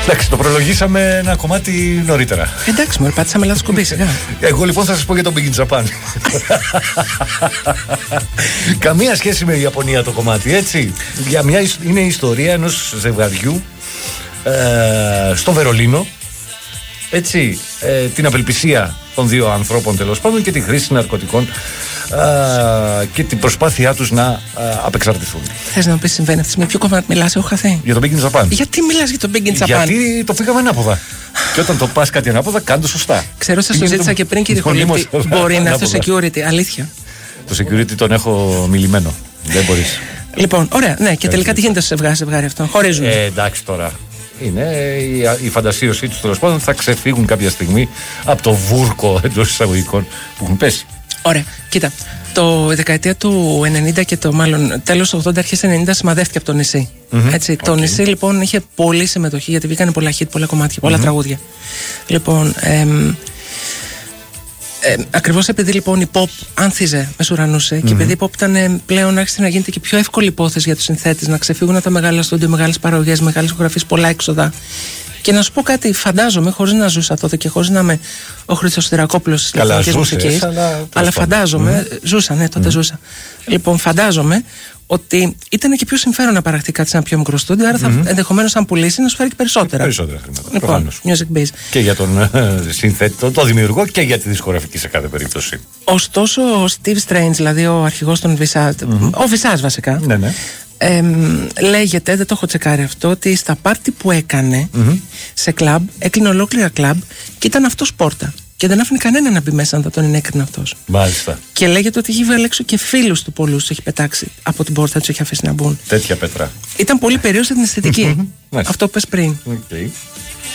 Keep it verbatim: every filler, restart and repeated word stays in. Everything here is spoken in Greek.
Εντάξει, το προλογίσαμε ένα κομμάτι νωρίτερα. Εντάξει, μωρέ, πάτησαμε λάθος κουμπί, σιγά. Εγώ λοιπόν θα σας πω για τον Big in Japan. Καμία σχέση με η Ιαπωνία το κομμάτι, έτσι. Για μια, είναι η ιστορία ενός ζευγαριού ε, στο Βερολίνο. Έτσι, ε, την απελπισία των δύο ανθρώπων τέλος πάντων και τη χρήση ναρκωτικών ε, και την προσπάθειά τους να ε, απεξαρτηθούν. Θες να μου πεις συμβαίνει αυτή με ποιο κομμάτι μιλάς, έχω χαθεί. Για τον Big in Japan. Γιατί μιλάς για τον Big in Japan? Γιατί το πήγαμε ανάποδα. Και όταν το πας κάτι ανάποδα, κάνε το σωστά. Ξέρω, σας το ζήτησα και πριν, κύριε Χολύπτη. Μπορεί να έρθει το security, αλήθεια. Το security τον έχω μιλημένο. Δεν μπορείς. Λοιπόν, ωραία, ναι, και τελικά τι γίνεται στο ζευγάρι, ζευγάρι αυτό? Χωρίζουν. Ε, εντάξει τώρα. Είναι η, η φαντασίωσή τους τέλος πάντων, θα ξεφύγουν κάποια στιγμή από το βούρκο εντός εισαγωγικών που έχουν πέσει. Ωραία, κοίτα. Το δεκαετία του ενενήντα και το μάλλον τέλος του ογδόντα, αρχές ενενήντα σημαδεύτηκε από το νησί. Mm-hmm. Έτσι, okay. Το νησί λοιπόν είχε πολλή συμμετοχή γιατί βγήκαν πολλά hit, πολλά κομμάτια, πολλά mm-hmm. τραγούδια. Λοιπόν, εμ, Ε, ακριβώς επειδή λοιπόν η pop άνθιζε, μεσουρανούσε mm-hmm. και επειδή η pop ήταν πλέον άρχισε να γίνεται και πιο εύκολη υπόθεση για τους συνθέτες, να ξεφύγουν από τα μεγάλα στούντιο, μεγάλες παραγωγές, μεγάλες ηχογραφίες, πολλά έξοδα. Και να σου πω κάτι, φαντάζομαι, χωρίς να ζούσα τότε και χωρίς να είμαι ο Χρήστος Θηρακόπουλος της ηλεκτρονικής μουσικής, αλλά, αλλά φαντάζομαι, mm-hmm. ζούσα, ναι, τότε mm-hmm. ζούσα. Λοιπόν, φαντάζομαι ότι ήταν και πιο συμφέρον να παραχθεί κάτι σε ένα πιο μικρό στούντιο, άρα mm-hmm. θα ενδεχομένως αν πουλήσει να σου φέρει και περισσότερα. Περισσότερα χρήματα. Λοιπόν, music base. Και για τον ε, συνθέτη, το, το δημιουργό και για τη δισκογραφική σε κάθε περίπτωση. Ωστόσο, ο Steve Strange, δηλαδή ο αρχηγός των Visage, mm-hmm. ο Visage βασικά, ναι, ναι. Ε, λέγεται, δεν το έχω τσεκάρει αυτό, ότι στα πάρτι που έκανε mm-hmm. σε κλαμπ, έκλεινε ολόκληρα κλαμπ και ήταν αυτός πόρτα. Και δεν άφηνε κανένα να μπει μέσα αν θα τον ενέκρινε αυτός. Μάλιστα. Και λέγεται ότι έχει βγάλει έξω και φίλους του πολλούς, του έχει πετάξει από την πόρτα, του έχει αφήσει να μπουν. Τέτοια πέτρα. Ήταν πολύ περίεργο στην αισθητική. Αυτό που πες πριν. Okay.